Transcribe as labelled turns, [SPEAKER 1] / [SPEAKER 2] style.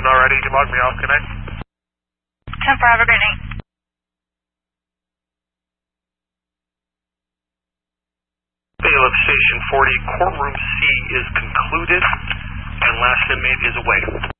[SPEAKER 1] already. You logged me off. Good night.
[SPEAKER 2] 10-4, have a great night.
[SPEAKER 1] Bailiff Station 40, courtroom C is concluded, and last inmate is away.